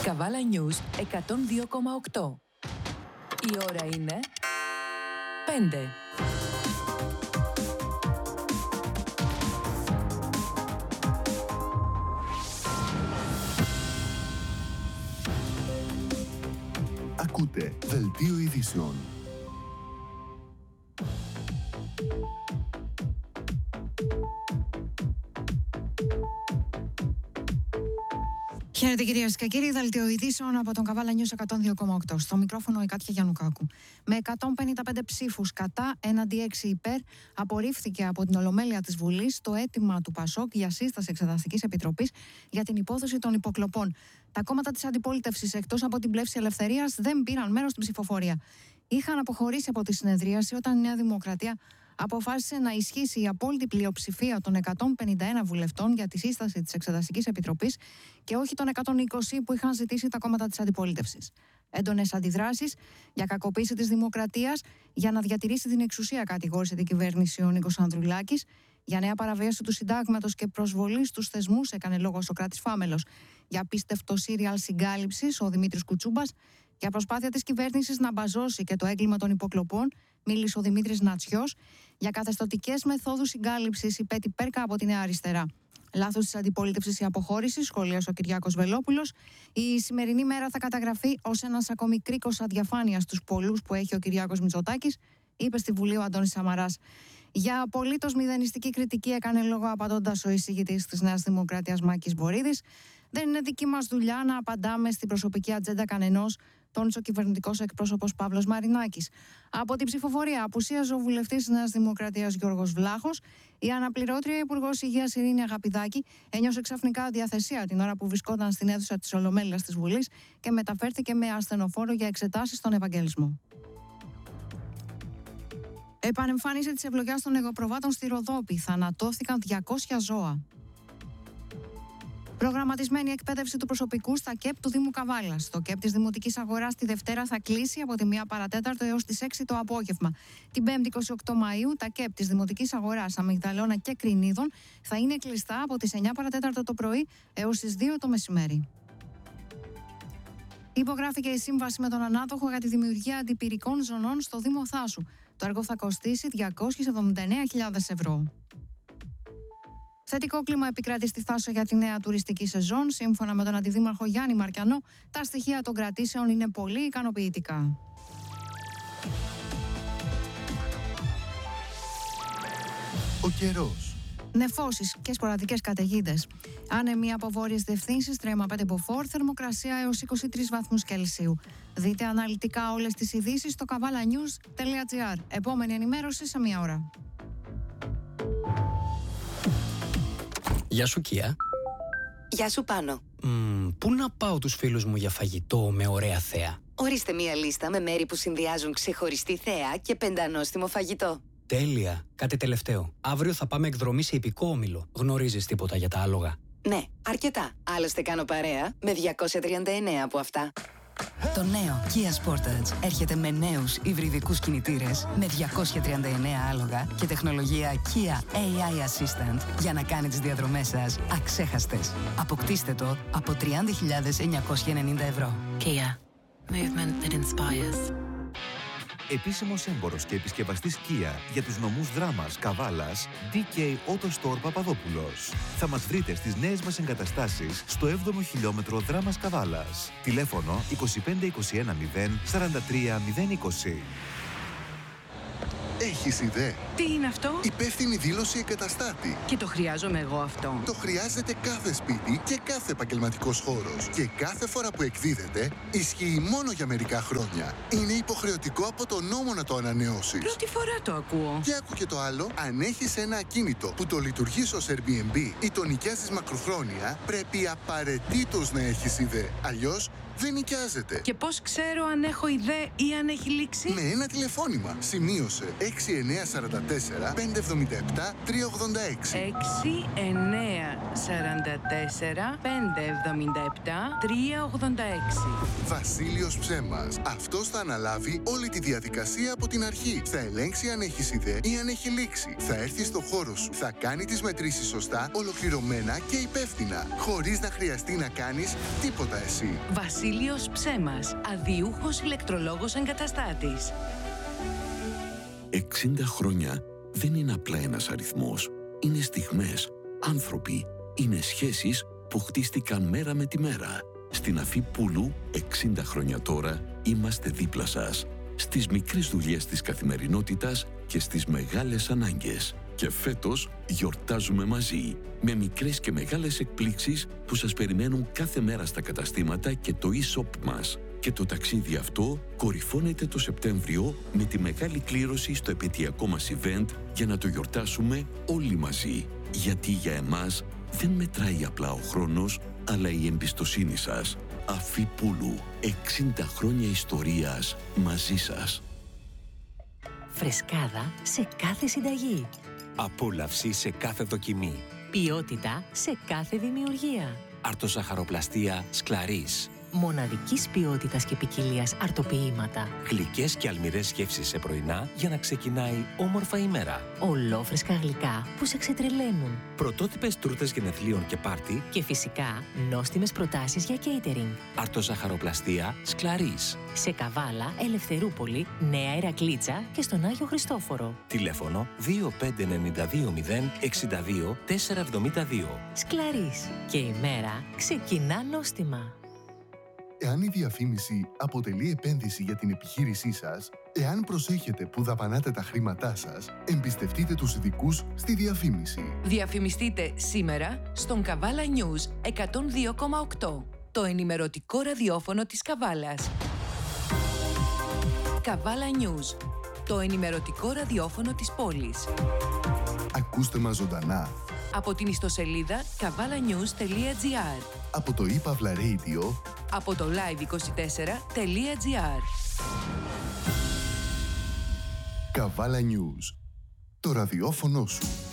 Καβάλα News 102,8. Η ώρα είναι 5. Ακούτε Δελτίο Ειδήσεων. Χαίρετε κυρίες και κύριοι, Δελτίο Ειδήσεων από τον Καβάλα News 102,8. Στο μικρόφωνο η Κάτια Γιαννουκάκου. Με 155 ψήφους κατά, έναντι 6 υπέρ, απορρίφθηκε από την Ολομέλεια της Βουλής το αίτημα του ΠΑΣΟΚ για σύσταση Εξεταστικής Επιτροπής για την υπόθεση των υποκλοπών. Τα κόμματα της αντιπολίτευσης, εκτός από την Πλεύση Ελευθερίας, δεν πήραν μέρος στην ψηφοφορία. Είχαν αποχωρήσει από τη συνεδρίαση όταν η Νέα Δημοκρατία αποφάσισε να ισχύσει η απόλυτη πλειοψηφία των 151 βουλευτών για τη σύσταση της Εξεταστικής Επιτροπής και όχι των 120 που είχαν ζητήσει τα κόμματα της αντιπολίτευσης. Έντονες αντιδράσεις για κακοποίηση της δημοκρατίας, για να διατηρήσει την εξουσία, κατηγόρησε την κυβέρνηση ο Νίκος Ανδρουλάκης. Για νέα παραβίαση του συντάγματος και προσβολή στους θεσμούς έκανε λόγο ο Σωκράτης Φάμελος. Για απίστευτο σύριαλ συγκάλυψης ο Δημήτρης Κουτσούμπας. Για προσπάθεια της κυβέρνησης να μπαζώσει και το έγκλημα των υποκλοπών μίλησε ο Δημήτρης Νατσιός. Για καθεστωτικές μεθόδους συγκάλυψης η Πέτη Πέρκα από τη Νέα Αριστερά. Λάθος της αντιπολίτευσης η αποχώρηση, σχολίασε ο Κυριάκος Βελόπουλος. Η σημερινή μέρα θα καταγραφεί ως ένας ακόμη κρίκος αδιαφάνειας στους πολλούς που έχει ο Κυριάκος Μητσοτάκης, είπε στη Βουλή ο Αντώνης Σαμαράς. Για απολύτως μηδενιστική κριτική έκανε λόγο απαντώντας ο εισηγητής της Νέας Δημοκρατίας Μάκης Βορίδης. Δεν είναι δική μας δουλειά να απαντάμε στην προσωπική ατζέντα κανενός, τόνισε ο κυβερνητικός εκπρόσωπος Παύλος Μαρινάκης. Από την ψηφοφορία απουσίαζε ο βουλευτής της Νέας Δημοκρατίας Γιώργος Βλάχος. Η αναπληρώτρια Υπουργός Υγείας Ειρήνη Αγαπηδάκη ένιωσε ξαφνικά διαθεσία την ώρα που βρισκόταν στην αίθουσα της Ολομέλειας της Βουλής και μεταφέρθηκε με ασθενοφόρο για εξετάσεις στον Ευαγγελισμό. Επανεμφάνιση της ευλογιάς των εγωπροβάτων στη Ροδόπη. Θανατώθηκαν 200 ζώα. Προγραμματισμένη εκπαίδευση του προσωπικού στα ΚΕΠ του Δήμου Καβάλας. Το ΚΕΠ της Δημοτικής Αγοράς τη Δευτέρα θα κλείσει από τη 1 παρατέταρτο έως τις 6 το απόγευμα. Την 5η 28 Μαΐου τα ΚΕΠ της Δημοτικής Αγοράς Αμυγδαλώνα και Κρινίδων θα είναι κλειστά από τις 9 παρατέταρτο το πρωί έως τις 2 το μεσημέρι. Υπογράφηκε η σύμβαση με τον ανάδοχο για τη δημιουργία αντιπυρικών ζωνών στο Δήμο Θάσου. Το έργο θα κοστίσει 279.000 ευρώ. Θετικό κλίμα επικρατεί στη Θάσο για τη νέα τουριστική σεζόν. Σύμφωνα με τον Αντιδήμαρχο Γιάννη Μαρκιανό, τα στοιχεία των κρατήσεων είναι πολύ ικανοποιητικά. Ο καιρός. Νεφώσεις και σποραδικές καταιγίδες. Άνεμοι από βόρειες διευθύνσεις, τρέμα 5 μποφόρ, θερμοκρασία έως 23 βαθμούς Κελσίου. Δείτε αναλυτικά όλες τις ειδήσεις στο kavalanews.gr. Επόμενη ενημέρωση σε μία ώρα. Γεια σου Κία. Γεια σου Πάνο. Πού να πάω τους φίλους μου για φαγητό με ωραία θέα? Ορίστε μία λίστα με μέρη που συνδυάζουν ξεχωριστή θέα και πεντανόστιμο φαγητό. Τέλεια. Κάτι τελευταίο. Αύριο θα πάμε εκδρομή σε ιππικό όμιλο. Γνωρίζεις τίποτα για τα άλογα? Ναι, αρκετά. Άλλωστε κάνω παρέα με 239 από αυτά. Το νέο Kia Sportage έρχεται με νέους υβριδικούς κινητήρες με 239 άλογα και τεχνολογία Kia AI Assistant για να κάνει τις διαδρομές σας αξέχαστες. Αποκτήστε το από 30.990 ευρώ. Kia. Movement that inspires. Επίσημος έμπορος και επισκευαστής Kia για τους νομούς Δράμας, Καβάλας, DK Auto Store Παπαδόπουλος. Θα μας βρείτε στις νέες μας εγκαταστάσεις στο 7ο χιλιόμετρο Δράμας Καβάλας. Τηλέφωνο 25 21 0 43 020. Έχεις ιδέα? Τι είναι αυτό? Υπεύθυνη δήλωση εγκαταστάτη. Και το χρειάζομαι εγώ αυτό. Το χρειάζεται κάθε σπίτι και κάθε επαγγελματικός χώρος. Και κάθε φορά που εκδίδεται, ισχύει μόνο για μερικά χρόνια. Είναι υποχρεωτικό από το νόμο να το ανανεώσεις. Πρώτη φορά το ακούω. Και άκου και το άλλο, αν έχεις ένα ακίνητο που το λειτουργείς ως Airbnb ή το νοικιάζεις μακροχρόνια, πρέπει απαραίτητος να έχεις ιδέα. Αλλιώς δεν νοικιάζεται. Και πώς ξέρω αν έχω ιδέα ή αν έχει λήξει? Με ένα τηλεφώνημα. Σημείωσε 6944 577 386. 6944 577 386. Βασίλειος Ψέμας. Αυτός θα αναλάβει όλη τη διαδικασία από την αρχή. Θα ελέγξει αν έχεις ιδέα ή αν έχει λήξει. Θα έρθει στο χώρο σου. Θα κάνει τις μετρήσεις σωστά, ολοκληρωμένα και υπεύθυνα. Χωρίς να χρειαστεί να κάνεις τίποτα εσύ. Βασίλειος Ψέμας, αδιούχος ηλεκτρολόγος εγκαταστάτης. 60 χρόνια δεν είναι απλά ένας αριθμός. Είναι στιγμές, άνθρωποι, είναι σχέσεις που χτίστηκαν μέρα με τη μέρα. Στην Αφή Πούλου, 60 χρόνια τώρα, είμαστε δίπλα σας. Στις μικρές δουλειές της καθημερινότητας και στις μεγάλες ανάγκες. Και φέτος γιορτάζουμε μαζί, με μικρές και μεγάλες εκπλήξεις που σας περιμένουν κάθε μέρα στα καταστήματα και το e-shop μας. Και το ταξίδι αυτό κορυφώνεται το Σεπτέμβριο με τη μεγάλη κλήρωση στο επαιτειακό μας event για να το γιορτάσουμε όλοι μαζί. Γιατί για εμάς δεν μετράει απλά ο χρόνος, αλλά η εμπιστοσύνη σας. Αφή Πούλου, 60 χρόνια ιστορίας μαζί σας. Φρεσκάδα σε κάθε συνταγή. Απόλαυση σε κάθε δοκιμή. Ποιότητα σε κάθε δημιουργία. Αρτοζαχαροπλαστία Σκλαρίς. Μοναδικής ποιότητας και ποικιλίας αρτοποιήματα. Γλυκές και αλμυρές γεύσεις σε πρωινά για να ξεκινάει όμορφα η μέρα. Ολόφρεσκα γλυκά που σε ξετρελαίνουν. Πρωτότυπες τούρτες γενεθλίων και πάρτι. Και φυσικά νόστιμες προτάσεις για catering. Αρτοζαχαροπλαστία Σκλαρίς. Σε Καβάλα, Ελευθερούπολη, Νέα Ηρακλήτσα και στον Άγιο Χριστόφορο. Τηλέφωνο 25920 62 472. Σκλαρίς. Και η μέρα ξεκινά νόστιμα. Εάν η διαφήμιση αποτελεί επένδυση για την επιχείρησή σας, εάν προσέχετε που δαπανάτε τα χρήματά σας, εμπιστευτείτε τους ειδικούς στη διαφήμιση. Διαφημιστείτε σήμερα στον Καβάλα News 102,8, το ενημερωτικό ραδιόφωνο της Καβάλας. Καβάλα News, το ενημερωτικό ραδιόφωνο της πόλης. Ακούστε μας ζωντανά Από την ιστοσελίδα kavalanews.gr, από το ePavla Radio, από το live24.gr. Καβάλα News, το ραδιόφωνο σου.